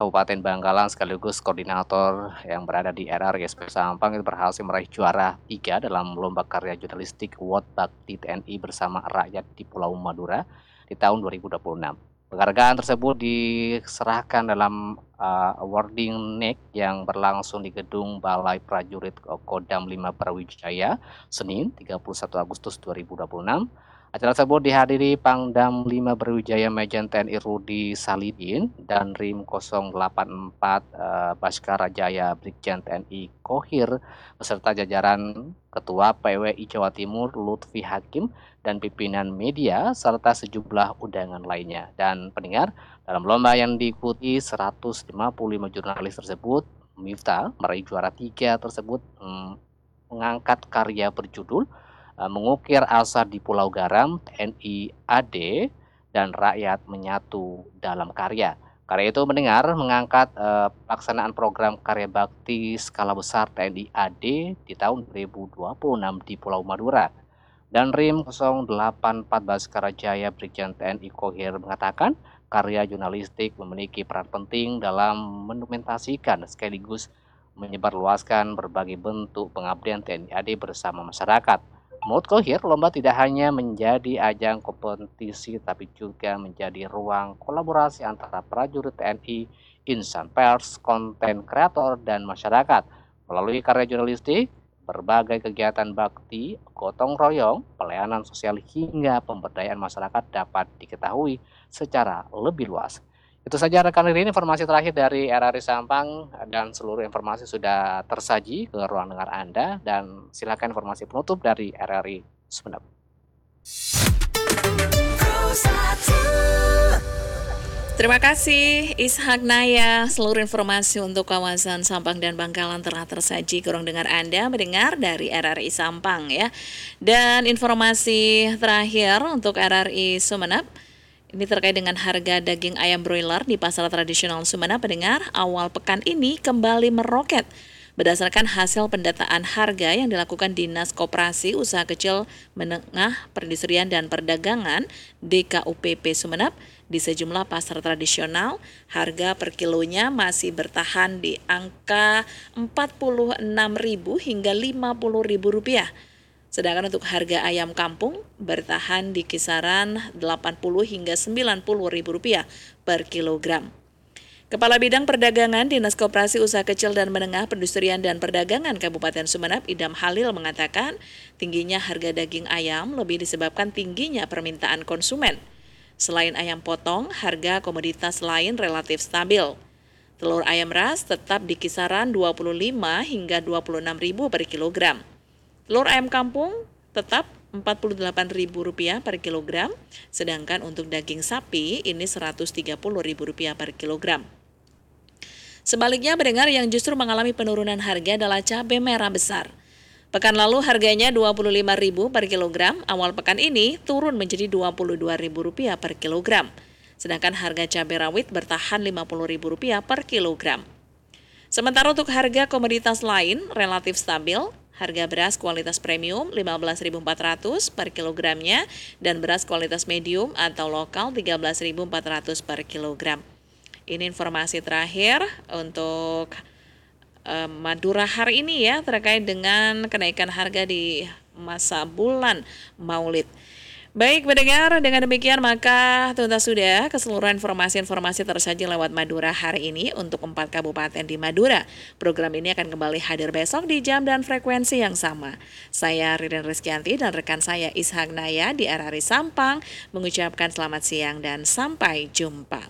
Kabupaten Bangkalan sekaligus koordinator yang berada di RRI Sampang itu berhasil meraih juara 3 dalam lomba karya jurnalistik Award Bakti TNI bersama rakyat di Pulau Madura di tahun 2026. Penghargaan tersebut diserahkan dalam awarding night yang berlangsung di Gedung Balai Prajurit Kodam 5 Brawijaya, Senin 31 Agustus 2026. Acara tersebut dihadiri Pangdam 5 Brawijaya Majen TNI Rudi Salidin dan Rim 084 Baskara Jaya Brigjen TNI Kohir beserta jajaran Ketua PWI Jawa Timur Lutfi Hakim dan pimpinan media serta sejumlah undangan lainnya. Dan pendengar, dalam lomba yang diikuti 155 jurnalis tersebut, Miftah meraih juara 3 tersebut mengangkat karya berjudul Mengukir Asa di Pulau Garam, TNI AD dan Rakyat Menyatu dalam Karya. Karya itu mengangkat pelaksanaan program karya bakti skala besar TNI AD di tahun 2026 di Pulau Madura. Dan Rim 084 Baskara Jaya Brigjen TNI Kohir mengatakan karya jurnalistik memiliki peran penting dalam mendokumentasikan sekaligus menyebarluaskan berbagai bentuk pengabdian TNI AD bersama masyarakat. Menurut Kohir, lomba tidak hanya menjadi ajang kompetisi tapi juga menjadi ruang kolaborasi antara prajurit TNI, insan pers, konten kreator, dan masyarakat. Melalui karya jurnalistik, berbagai kegiatan bakti, gotong royong, pelayanan sosial hingga pemberdayaan masyarakat dapat diketahui secara lebih luas. Itu saja rekan ini informasi terakhir dari RRI Sampang dan seluruh informasi sudah tersaji ke ruang dengar Anda dan silakan informasi penutup dari RRI Sumeneb. Terima kasih Ishak Naya. Seluruh informasi untuk kawasan Sampang dan Bangkalan telah tersaji ke ruang dengar Anda mendengar dari RRI Sampang ya. Dan informasi terakhir untuk RRI Sumeneb, ini terkait dengan harga daging ayam broiler di pasar tradisional Sumeneb. Pendengar, awal pekan ini kembali meroket. Berdasarkan hasil pendataan harga yang dilakukan Dinas Koperasi Usaha Kecil Menengah Perindustrian dan Perdagangan DKUPP Sumeneb, di sejumlah pasar tradisional, harga per kilonya masih bertahan di angka Rp46.000 hingga Rp50.000. Sedangkan untuk harga ayam kampung bertahan di kisaran Rp80 hingga Rp90.000 per kilogram. Kepala Bidang Perdagangan Dinas Koperasi Usaha Kecil dan Menengah Perindustrian dan Perdagangan Kabupaten Sumeneb, Idam Halil mengatakan, tingginya harga daging ayam lebih disebabkan tingginya permintaan konsumen. Selain ayam potong, harga komoditas lain relatif stabil. Telur ayam ras tetap di kisaran Rp25 hingga Rp26.000 per kilogram. Telur ayam kampung tetap Rp48.000 per kilogram, sedangkan untuk daging sapi ini Rp130.000 per kilogram. Sebaliknya, pendengar yang justru mengalami penurunan harga adalah cabai merah besar. Pekan lalu harganya Rp25.000 per kilogram, awal pekan ini turun menjadi Rp22.000 per kilogram. Sedangkan harga cabai rawit bertahan Rp50.000 per kilogram. Sementara untuk harga komoditas lain relatif stabil, harga beras kualitas premium Rp15.400 per kilogramnya dan beras kualitas medium atau lokal Rp13.400 per kilogram. Ini informasi terakhir untuk Madura hari ini ya, terkait dengan kenaikan harga di masa bulan Maulid. Baik pendengar, dengan demikian maka tuntas sudah keseluruhan informasi-informasi tersaji lewat Madura hari ini untuk 4 kabupaten di Madura. Program ini akan kembali hadir besok di jam dan frekuensi yang sama. Saya Ririn Rizkyanti dan rekan saya Ishak Naya di RRI Sampang mengucapkan selamat siang dan sampai jumpa.